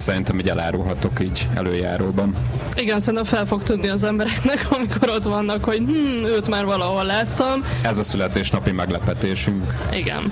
szerintem így elárulhatok így előjáróban. Igen, szerintem fel fog tudni az embereknek, amikor ott vannak, hogy őt már valahol láttam. Ez a születésnapi meglepetésünk. Igen.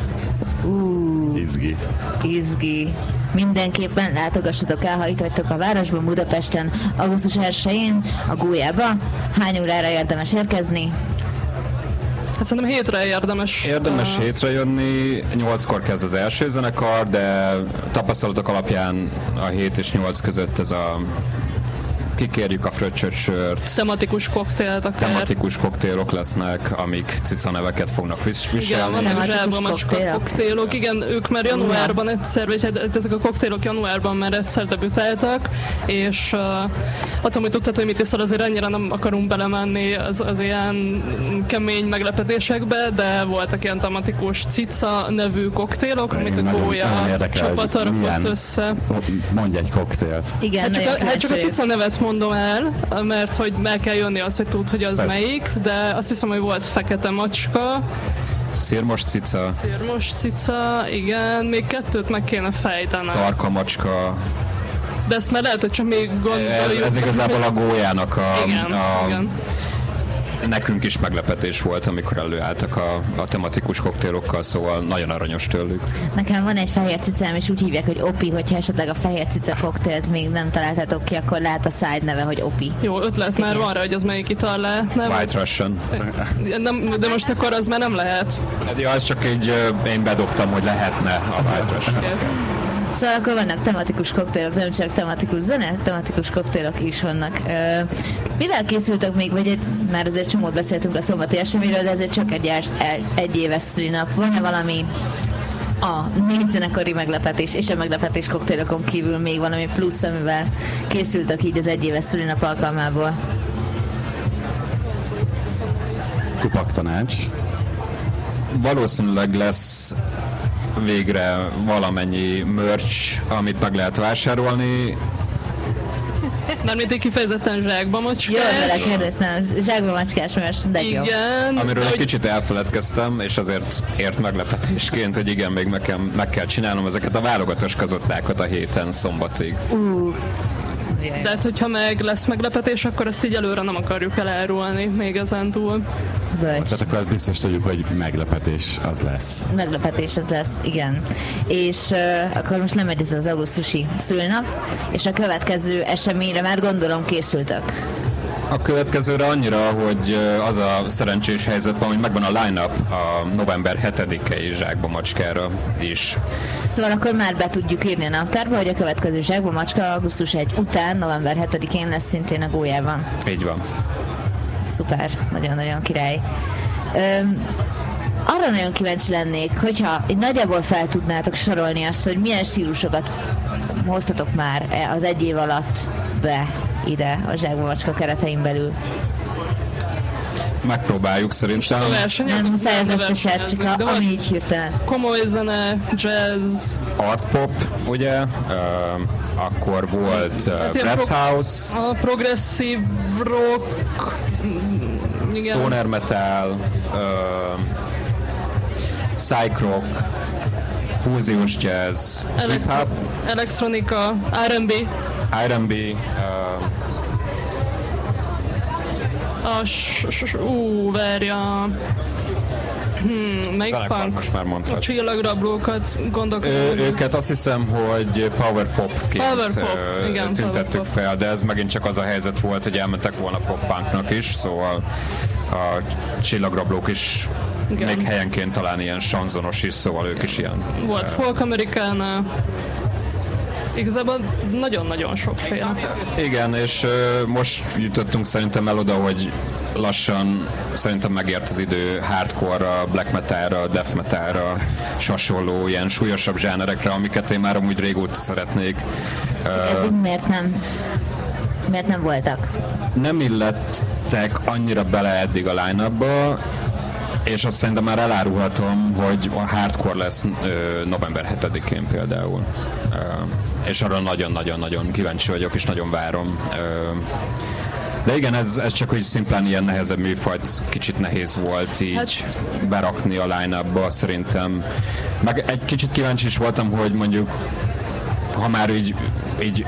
Izgi. Mindenképpen látogassatok el, ha itt vagytok a városban, Budapesten, augusztus 1-én, a Gólyába. Hány órára érdemes érkezni? Hát szerintem hétre érdemes. Érdemes hétre jönni, 8-kor kezd az első zenekar, de tapasztalatok alapján a 7 és 8 között ez a kikérjük a fröccsöt sört. Tematikus koktélt akár. Tematikus koktélok lesznek, amik cica neveket fognak viselni. Igen, vannak zsába macska koktélok. Igen, ők már januárban egyszer, vagy hát ezek a koktélok januárban már egyszer debütáltak, és attól, hogy tudtad, hogy mit iszol, azért ennyire nem akarunk belemenni az ilyen kemény meglepetésekbe, de voltak ilyen tematikus cica nevű koktélok, amit a Gólya csapata rakott össze. Mondj egy koktélt. Igen, csak a cica nevet mondom el, mert hogy meg kell jönni az, hogy tud, hogy az persze. Melyik, de azt hiszem, hogy volt fekete macska. Círmos cica. Círmos cica, igen. Még kettőt meg kéne fejteni. Tarka macska. De ezt már lehet, hogy csak még gondoljuk. Ez igazából a Gólyának igen. Nekünk is meglepetés volt, amikor előálltak a tematikus koktélokkal, szóval nagyon aranyos tőlük. Nekem van egy fehér cicám, és úgy hívják, hogy Opi, hogyha esetleg a fehér cica koktélt még nem találtátok ki, akkor lehet a side neve, hogy Opi. Jó, ötlet már van rá, hogy az melyik ital lehetne. White Russian. De most akkor az már nem lehet. Ja, az csak így én bedobtam, hogy lehetne a White Russian. Okay. Szóval akkor vannak tematikus koktélok, nem csak tematikus zene, tematikus koktélok is vannak. Mivel készültök még, vagy már azért csomót beszéltünk a szombati eseményről, de ezért csak egy éves szülinap. Van-e valami a 4 zenekari meglepetés és a meglepetés koktélokon kívül még valami plusz, amivel készültek így az 1 éves szülinap alkalmából? Kupaktanács. Valószínűleg lesz végre valamennyi merch, amit meg lehet vásárolni. Mármint egy kifejezetten zsákba macskás. Jól vele kérdeztem, zsákba macskás merch, de jó. Igen. Amiről egy kicsit elfeledkeztem, és azért ért meglepetésként, hogy igen, még meg kell csinálnom ezeket a válogatós kazottákat a héten szombatig. De hát, hogyha meg lesz meglepetés, akkor ezt így előre nem akarjuk elárulni még ezen túl. Tehát akkor biztos tudjuk, hogy meglepetés az lesz. Meglepetés az lesz, igen. És akkor most lemegy ez az augusztusi szülnap, és a következő eseményre már gondolom készültök. A következőre annyira, hogy az a szerencsés helyzet van, hogy megvan a line-up a november 7-i Zsákba Macskára is. Szóval akkor már be tudjuk írni a naptárba, hogy a következő Zsákba Macska augusztus 1 után, november 7-én lesz szintén a Gólyában. Így van. Szuper, nagyon-nagyon király. Arra nagyon kíváncsi lennék, hogyha nagyjából fel tudnátok sorolni azt, hogy milyen stílusokat hoztatok már az 1 év alatt be ide a Zsákba Macska keretein belül. Megpróbáljuk szerintem. Nem muszáj az összeset, csak ami így hirtelen. Komoly zene, jazz. Art pop, ugye? Akkor volt Press House. A progresszív rock. Igen. Stoner metal. Psych rock. Fúziós jazz. Hip-hop. Elektronika. R&B. Várja. Melyik punk? Most már mondhatsz. A csillagrablókat gondolkozom. Őket azt hiszem, hogy power popként tüntettük fel, de ez megint csak az a helyzet volt, hogy elmentek volna pop-punknak is, szóval a csillagrablók is még helyenként talán ilyen sanzonos is, szóval ők is ilyen. Volt folk americana. Igazából nagyon-nagyon sokféle. Igen, és most jutottunk szerintem el oda, hogy lassan szerintem megért az idő hardcore-ra, black metalra, death metalra, és hasonló ilyen súlyosabb zsánerekre, amiket én már amúgy régóta szeretnék. Miért nem voltak? Nem illettek annyira bele eddig a line-upba, és azt szerintem már elárulhatom, hogy a hardcore lesz november 7-én például. És arra nagyon-nagyon-nagyon kíváncsi vagyok, és nagyon várom. De igen, ez csak hogy szimplán ilyen nehezebb műfajt kicsit nehéz volt így berakni a line-upba szerintem. Meg egy kicsit kíváncsi is voltam, hogy mondjuk ha már így